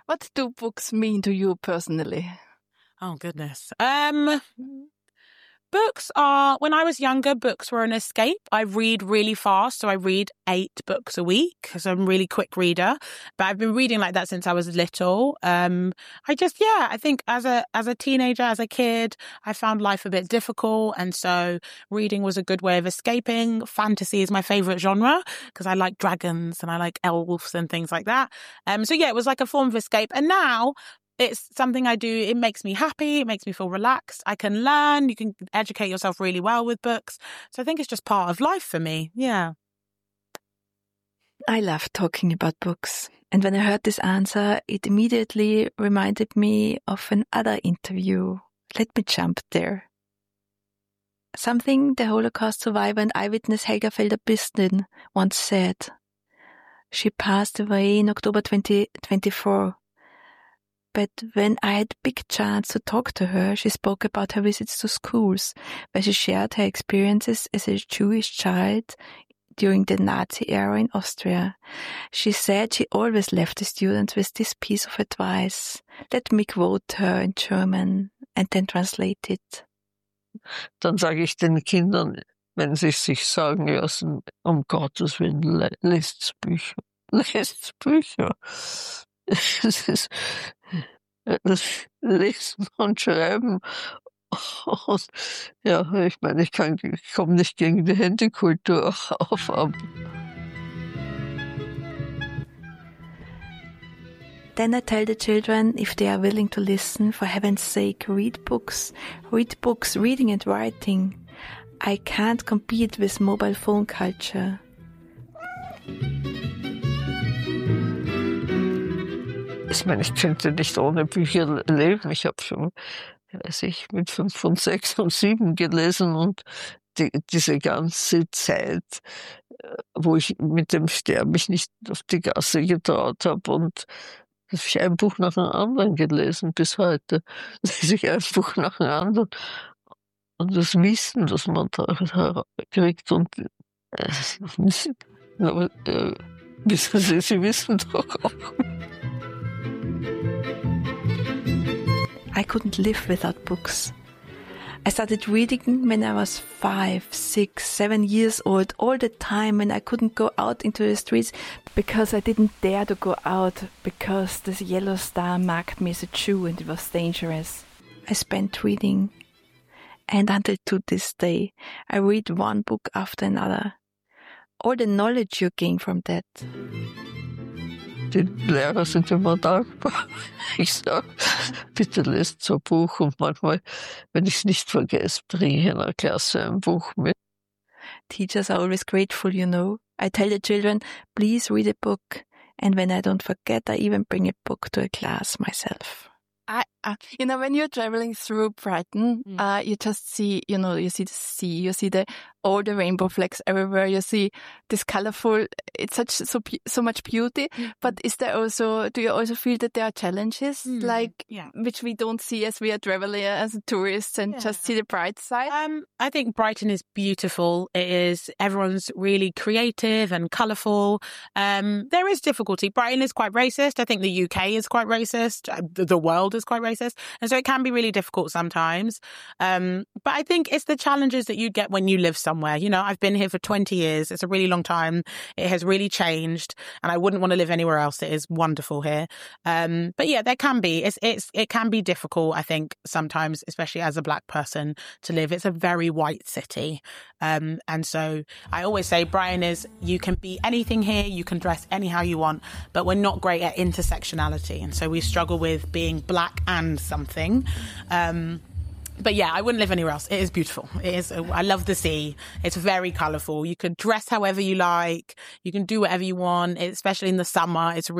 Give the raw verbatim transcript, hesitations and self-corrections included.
What do books mean to you personally? Oh, goodness. Um, books are, when I was younger, books were an escape. I read really fast, so I read eight books a week because I'm a really quick reader. But I've been reading like that since I was little. Um, I just, yeah, I think as a as a teenager, as a kid, I found life a bit difficult. And so reading was a good way of escaping. Fantasy is my favorite genre because I like dragons and I like elves and things like that. Um, so yeah, it was like a form of escape. And now it's something I do. It makes me happy. It makes me feel relaxed. I can learn. You can educate yourself really well with books. So I think it's just part of life for me. Yeah. I love talking about books. And when I heard this answer, it immediately reminded me of another interview. Let me jump there. Something the Holocaust survivor and eyewitness Helga Felder-Pistin once said. She passed away in October twenty twenty-four. But when I had a big chance to talk to her, she spoke about her visits to schools, where she shared her experiences as a Jewish child during the Nazi era in Austria. She said she always left the students with this piece of advice. Let me quote her in German and then translate it. Dann sage ich den Kindern, wenn sie sich sagen lassen, um Gottes Willen, lest Bücher, lest Bücher. Es ist das Lesen und Schreiben. Und ja, ich meine, ich, kann, ich komme nicht gegen die Händekultur auf. Aber Then I tell the children, if they are willing to listen, for heaven's sake, read books. Read books, reading and writing. I can't compete with mobile phone culture. Ich meine, ich könnte nicht ohne Bücher leben. Ich habe schon, weiß ich, mit fünf und sechs und sieben gelesen und die, diese ganze Zeit, wo ich mit dem Sterben mich nicht auf die Gasse getraut habe und habe ich ein Buch nach dem anderen gelesen. Bis heute lese ich ein Buch nach dem anderen. Und das Wissen, das man da kriegt und äh, aber, äh, wissen Sie, Sie wissen doch auch. I couldn't live without books. I started reading when I was five, six, seven years old, all the time when I couldn't go out into the streets because I didn't dare to go out because this yellow star marked me as a Jew and it was dangerous. I spent reading. And until to this day, I read one book after another. All the knowledge you gain from that. Die Lehrer sind immer dankbar. Ich sage, bitte lest so ein Buch und manchmal, wenn ich es nicht vergesse, bringe ich in der Klasse ein Buch mit. Teachers are always grateful, you know. I tell the children, please read a book. And when I don't forget, I even bring a book to a class myself. I, uh, you know, when you're traveling through Brighton, mm. uh, you just see, you know, you see the sea, you see the all the rainbow flags everywhere. You see this colorful. It's such so so much beauty. Mm. But is there also? Do you also feel that there are challenges, mm. like yeah. which we don't see as we are traveling as tourists and yeah. just see the bright side? Um, I think Brighton is beautiful. It is. Everyone's really creative and colorful. Um, there is difficulty. Brighton is quite racist. I think the U K is quite racist. The, the world is quite racist, and so it can be really difficult sometimes. Um, but I think it's the challenges that you get when you live somewhere. Somewhere. You know, I've been here for twenty years. It's a really long time. It has really changed and I wouldn't want to live anywhere else. It is wonderful here. Um, but yeah, there can be, it's, it's, it can be difficult, I think, sometimes, especially as a black person to live. It's a very white city. Um, and so I always say Brighton is, you can be anything here. You can dress anyhow you want, but we're not great at intersectionality. And so we struggle with being black and something. Um, But yeah, I wouldn't live anywhere else. It is beautiful. It is. I love the sea. It's very colourful. You can dress however you like. You can do whatever you want, especially in the summer. It's